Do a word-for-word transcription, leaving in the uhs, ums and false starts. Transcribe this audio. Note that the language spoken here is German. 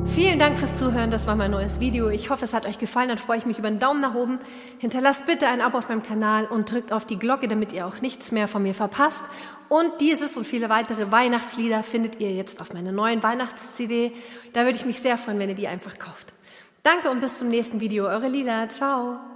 Vielen Dank fürs Zuhören, das war mein neues Video. Ich hoffe, es hat euch gefallen, dann freue ich mich über einen Daumen nach oben. Hinterlasst bitte ein Abo auf meinem Kanal und drückt auf die Glocke, damit ihr auch nichts mehr von mir verpasst. Und dieses und viele weitere Weihnachtslieder findet ihr jetzt auf meiner neuen Weihnachts-C D. Da würde ich mich sehr freuen, wenn ihr die einfach kauft. Danke und bis zum nächsten Video. Eure Lila. Ciao.